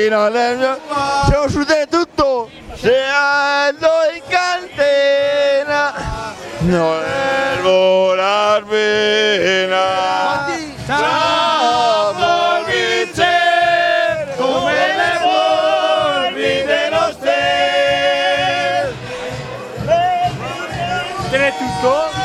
Siamo su te tutto, se ando in catena, non è volar bene. Ciao, Vincenzo, come le volpi dello stel. Te l'è tutto?